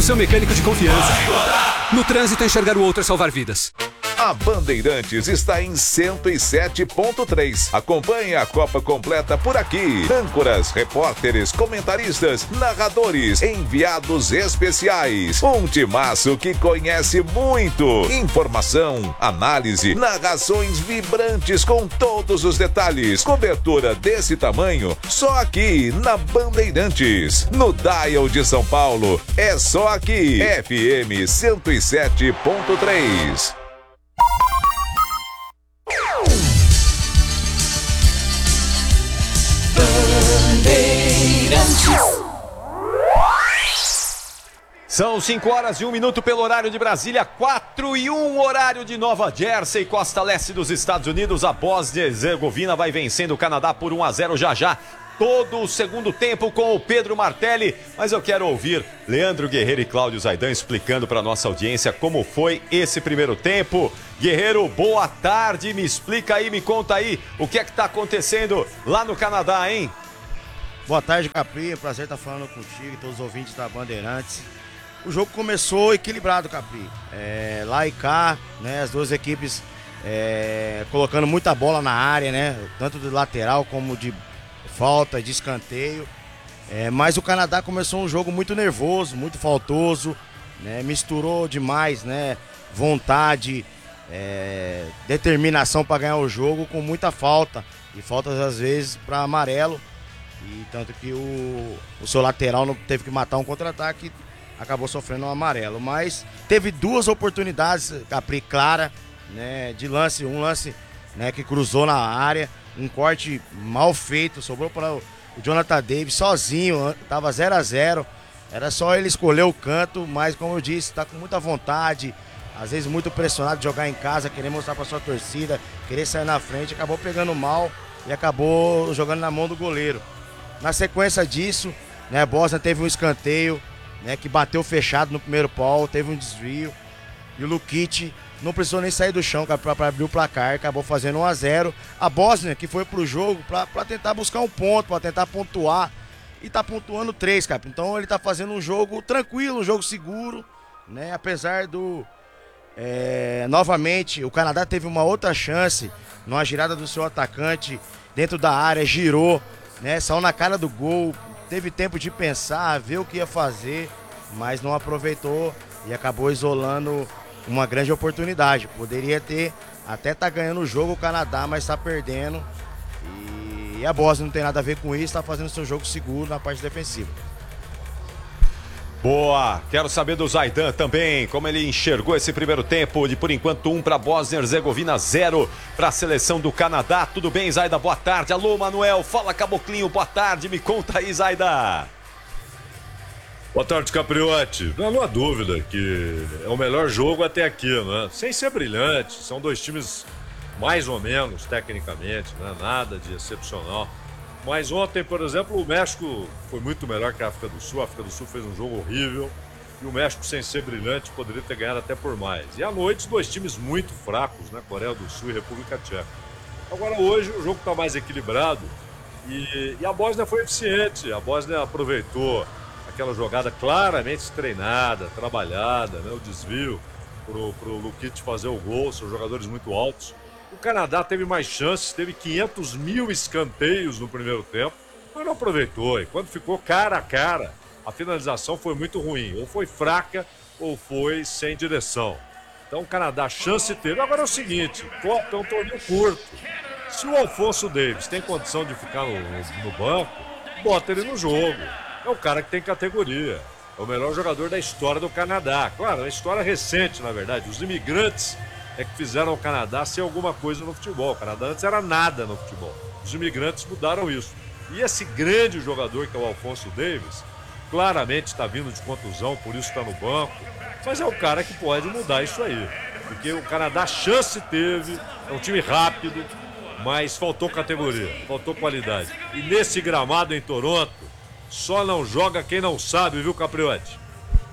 seu mecânico de confiança. No trânsito, enxergar o outro é salvar vidas. A Bandeirantes está em 107.3. Acompanhe a Copa completa por aqui. Âncoras, repórteres, comentaristas, narradores, enviados especiais. Um timaço que conhece muito. Informação, análise, narrações vibrantes com todos os detalhes. Cobertura desse tamanho, só aqui na Bandeirantes. No Dial de São Paulo, é só aqui. FM 107.3. São 5 horas e 1 minuto pelo horário de Brasília, 4 e 1 horário de Nova Jersey, costa leste dos Estados Unidos. A Bósnia e Herzegovina vai vencendo o Canadá por 1-0 já. Todo o segundo tempo com o Pedro Martelli, mas eu quero ouvir Leandro Guerreiro e Cláudio Zaidan explicando para nossa audiência como foi esse primeiro tempo. Guerreiro, boa tarde, me explica aí, me conta aí o que é que tá acontecendo lá no Canadá, hein? Boa tarde, Capri, prazer estar falando contigo e todos os ouvintes da Bandeirantes. O jogo começou equilibrado, Capri, lá e cá, né, as duas equipes colocando muita bola na área, né, tanto de lateral como de falta, de escanteio, mas o Canadá começou um jogo muito nervoso, muito faltoso, né, misturou demais, né, vontade, determinação para ganhar o jogo com muita falta, e faltas às vezes para amarelo, e tanto que o seu lateral não teve que matar um contra-ataque, acabou sofrendo um amarelo, mas teve duas oportunidades, Capri, clara, né, de lance, um lance, né, que cruzou na área, um corte mal feito, sobrou para o Jonathan Davis sozinho, tava 0-0, era só ele escolher o canto, mas como eu disse, tá com muita vontade, às vezes muito pressionado de jogar em casa, querer mostrar para sua torcida, querer sair na frente, acabou pegando mal e acabou jogando na mão do goleiro. Na sequência disso, né, a Bósnia teve um escanteio, né, que bateu fechado no primeiro pau, teve um desvio, e o Lukic não precisou nem sair do chão para abrir o placar, acabou fazendo 1-0. A Bósnia, que foi pro jogo para tentar buscar um ponto, para tentar pontuar, e tá pontuando 3, cara. Então ele tá fazendo um jogo tranquilo, um jogo seguro, né, apesar do... novamente, o Canadá teve uma outra chance, numa girada do seu atacante, dentro da área, girou, né, saiu na cara do gol, teve tempo de pensar, ver o que ia fazer, mas não aproveitou e acabou isolando uma grande oportunidade. Poderia ter, até tá ganhando o jogo o Canadá, mas tá perdendo. E a Bósnia não tem nada a ver com isso, tá fazendo seu jogo seguro na parte defensiva. Boa, quero saber do Zaidan também, como ele enxergou esse primeiro tempo, de por enquanto 1 para Bósnia e Herzegovina, 0 para a seleção do Canadá. Tudo bem, Zaidan? Boa tarde. Alô, Manuel, fala, Caboclinho, boa tarde, me conta aí, Zaidan. Boa tarde, Capriotti. Não há dúvida que é o melhor jogo até aqui, né? Sem ser brilhante, são dois times mais ou menos tecnicamente, né? Nada de excepcional. Mas ontem, por exemplo, o México foi muito melhor que a África do Sul. A África do Sul fez um jogo horrível. E o México, sem ser brilhante, poderia ter ganhado até por mais. E à noite, dois times muito fracos, né? Coreia do Sul e República Tcheca. Agora, hoje, o jogo está mais equilibrado. E a Bósnia foi eficiente. A Bósnia aproveitou aquela jogada claramente treinada, trabalhada, né? O desvio para o Lukic fazer o gol. São jogadores muito altos. O Canadá teve mais chances, teve 500 mil escanteios no primeiro tempo, mas não aproveitou. E quando ficou cara a cara, a finalização foi muito ruim. Ou foi fraca, ou foi sem direção. Então o Canadá chance teve. Agora é o seguinte, é um torneio curto. Se o Alphonso Davies tem condição de ficar no banco, bota ele no jogo. É o cara que tem categoria. É o melhor jogador da história do Canadá. Claro, é uma história recente, na verdade. Os imigrantes é que fizeram o Canadá ser alguma coisa no futebol. O Canadá antes era nada no futebol. Os imigrantes mudaram isso. E esse grande jogador que é o Alphonso Davies, claramente está vindo de contusão, por isso está no banco. Mas é o cara que pode mudar isso aí. Porque o Canadá chance teve, é um time rápido, mas faltou categoria, faltou qualidade. E nesse gramado em Toronto, só não joga quem não sabe, viu, Capriotti?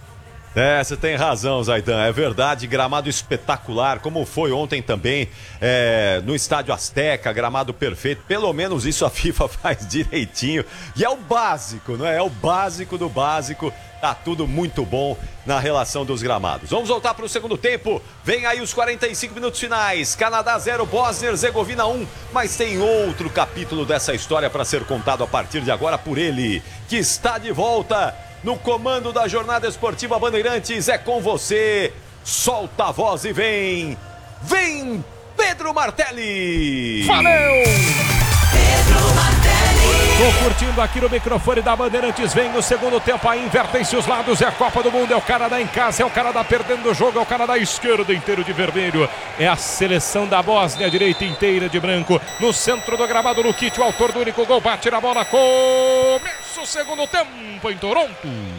Você tem razão, Zaidan, é verdade, gramado espetacular, como foi ontem também no Estádio Azteca, gramado perfeito, pelo menos isso a FIFA faz direitinho, e é o básico, não é? É o básico do básico, tá tudo muito bom na relação dos gramados. Vamos voltar para o segundo tempo, vem aí os 45 minutos finais, Canadá 0, Bósnia-Herzegovina 1, mas tem outro capítulo dessa história para ser contado a partir de agora por ele, que está de volta no comando da Jornada Esportiva Bandeirantes. É com você, solta a voz e vem Pedro Martelli. Valeu! Pedro Martelli. Tô curtindo aqui no microfone da Bandeirantes, vem no segundo tempo, aí invertem-se os lados, é a Copa do Mundo, é o Canadá em casa, é o Canadá perdendo o jogo, é o Canadá esquerdo inteiro de vermelho, é a seleção da Bósnia, a direita inteira de branco, no centro do gramado, no kit, o autor do único gol, bate na bola, começa o segundo tempo em Toronto.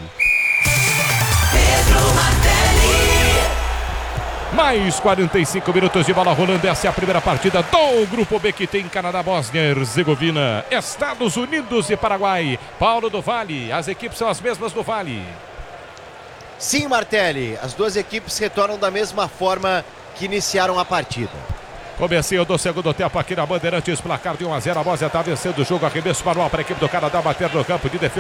Pedro Martelli. Mais 45 minutos de bola rolando, essa é a primeira partida do Grupo B que tem Canadá, Bósnia, Herzegovina, Estados Unidos e Paraguai. Paulo do Vale, as equipes são as mesmas do Vale. Sim, Martelli, as duas equipes retornam da mesma forma que iniciaram a partida. Comecinho do segundo tempo aqui na Bandeirantes, placar de 1-0, a Bósnia está vencendo o jogo, arremesso manual para a equipe do Canadá bater no campo de defesa.